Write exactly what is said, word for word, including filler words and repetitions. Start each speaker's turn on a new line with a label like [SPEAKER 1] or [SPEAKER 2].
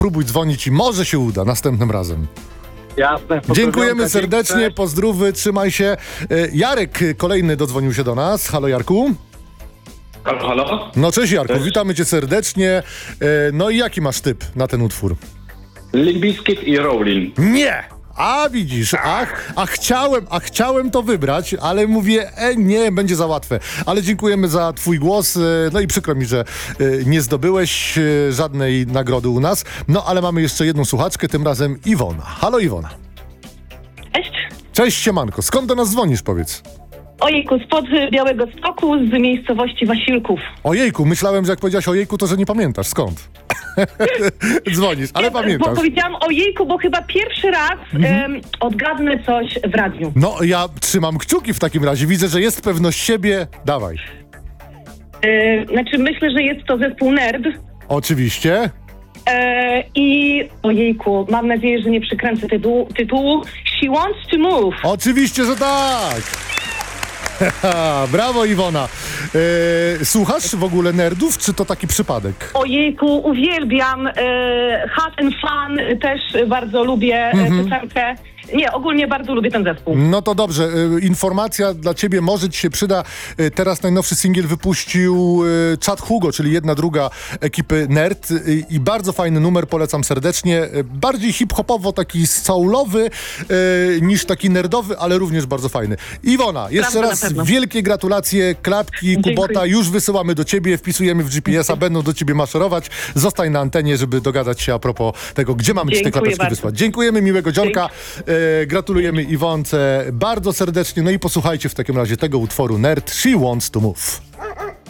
[SPEAKER 1] Próbuj dzwonić i może się uda następnym razem.
[SPEAKER 2] Jasne.
[SPEAKER 1] Dziękujemy serdecznie,
[SPEAKER 2] Cześć.
[SPEAKER 1] pozdrówy, trzymaj się. E, Jarek kolejny dodzwonił się do nas. Halo Jarku.
[SPEAKER 2] Halo, halo?
[SPEAKER 1] No cześć Jarku,
[SPEAKER 2] Cześć.
[SPEAKER 1] witamy cię serdecznie. E, no i jaki masz typ na ten utwór?
[SPEAKER 2] Limp Bizkit i Rolling.
[SPEAKER 1] Nie! A widzisz, a, a, chciałem, a chciałem to wybrać, ale mówię, e, nie, będzie za łatwe. Ale dziękujemy za twój głos, e, no i przykro mi, że e, nie zdobyłeś e, żadnej nagrody u nas. No ale mamy jeszcze jedną słuchaczkę, tym razem Iwona. Halo Iwona.
[SPEAKER 3] Cześć.
[SPEAKER 1] Cześć siemanko, skąd do nas dzwonisz, powiedz?
[SPEAKER 3] Ojejku, spod Białego Stoku, z miejscowości Wasilków.
[SPEAKER 1] Ojejku, myślałem, że jak powiedziałaś ojejku, to że nie pamiętasz, skąd? Dzwonisz, ale
[SPEAKER 3] Nie,
[SPEAKER 1] pamiętasz.
[SPEAKER 3] Bo powiedziałam ojejku, bo chyba pierwszy raz
[SPEAKER 1] Mhm.
[SPEAKER 3] em, odgadnę coś w radiu.
[SPEAKER 1] No, ja trzymam kciuki w takim razie. Widzę, że jest pewność siebie. Dawaj.
[SPEAKER 3] E, znaczy myślę, że jest to zespół Nerd.
[SPEAKER 1] Oczywiście.
[SPEAKER 3] E, I ojejku, mam nadzieję, że nie przykręcę tytułu. tytułu She Wants to Move.
[SPEAKER 1] Oczywiście, że tak. Brawo, Iwona. E, słuchasz w ogóle Nerdów, czy to taki przypadek?
[SPEAKER 3] Ojejku, uwielbiam e, Hot and Fun, też bardzo lubię mhm. piosenkę. Nie, ogólnie bardzo lubię ten zespół.
[SPEAKER 1] No to dobrze. E, informacja dla ciebie może ci się przyda. E, teraz najnowszy singiel wypuścił e, Chad Hugo, czyli jedna druga ekipy Nerd. E, I bardzo fajny numer, polecam serdecznie. E, bardziej hip-hopowo, taki soulowy e, niż taki nerdowy, ale również bardzo fajny. Iwona, jeszcze
[SPEAKER 3] Prawda,
[SPEAKER 1] raz
[SPEAKER 3] na pewno.
[SPEAKER 1] wielkie gratulacje, klapki,
[SPEAKER 3] Dziękuję.
[SPEAKER 1] Kubota już wysyłamy do ciebie, wpisujemy w G P S a, będą do ciebie maszerować. Zostań na antenie, żeby dogadać się a propos tego, gdzie mamy ci te
[SPEAKER 3] Dziękuję
[SPEAKER 1] klapeczki
[SPEAKER 3] bardzo.
[SPEAKER 1] wysłać. Dziękujemy, miłego dzionka. E, gratulujemy Iwonce bardzo serdecznie. No i posłuchajcie w takim razie tego utworu Nerd, She Wants to Move.